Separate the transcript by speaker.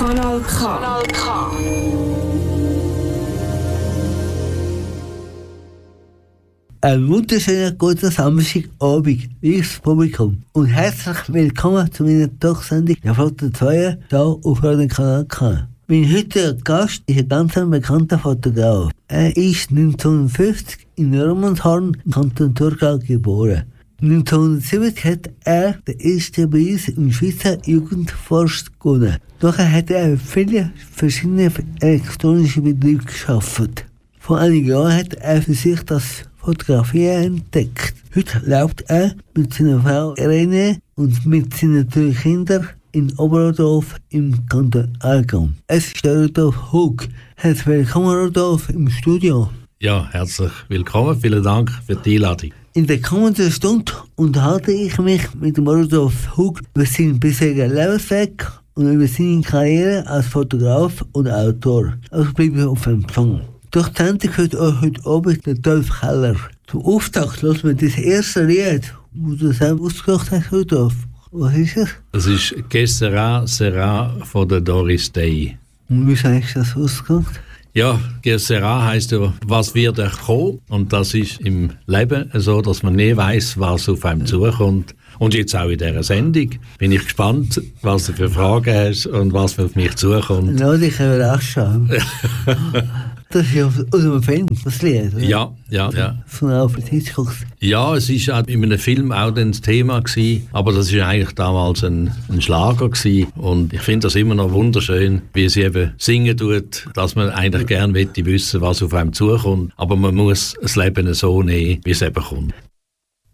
Speaker 1: Kanal K. Kanal K.
Speaker 2: Ein wunderschöner guten Samstagabend, liebes Publikum. Und herzlich willkommen zu meiner Talksendung der Flotte 2 hier auf Radio Kanal K. Mein heutiger Gast ist ein ganz bekannter Fotograf. Er ist 1950 in Romanshorn im Kanton Thurgau geboren. 1970 hat er den ersten Preis im Schweizer Jugendforst gewonnen. Nachher hat er viele verschiedene elektronische Betriebe geschaffen. Vor einigen Jahren hat er für sich das Fotografien entdeckt. Heute lebt er mit seiner Frau Irene und mit seinen 3 Kindern in Oberrodorf im Kanton Aargau. Es ist der Rodolf Hug. Herzlich willkommen, Rodolf, im Studio.
Speaker 3: Ja, herzlich willkommen. Vielen Dank für die Einladung.
Speaker 2: In der kommenden Stunde unterhalte ich mich mit dem Rodolf Hug über seinen bisherigen Lebensweg und über seine Karriere als Fotograf und Autor. Also bleibe auf Empfang. Durch die Sendung hört euch heute Abend der Dolf Keller. Zum Auftakt hören wir das erste Lied, das du selber ausgesucht hast, Rudolf. Was ist es?
Speaker 3: Das ist «Que sera, sera» von der Doris Day.
Speaker 2: Und wie hast du das ausgesucht?
Speaker 3: Ja, «Que sera» heisst ja, was wird kommen. Und das ist im Leben so, dass man nie weiss, was auf einem zukommt. Und jetzt auch in dieser Sendung bin ich gespannt, was du für Fragen hast und was auf mich zukommt.
Speaker 2: Ja, ich kann auch schauen. Das ist ja aus einem Film, das Lied, oder?
Speaker 3: Ja.
Speaker 2: Von Alfred Hitchcock.
Speaker 3: Ja, es war auch in einem Film auch dann das Thema gewesen, aber das war eigentlich damals ein Schlager gewesen. Und ich finde das immer noch wunderschön, wie sie eben singen tut, dass man eigentlich gerne wissen, was auf einem zukommt, aber man muss das Leben so nehmen, wie es eben kommt.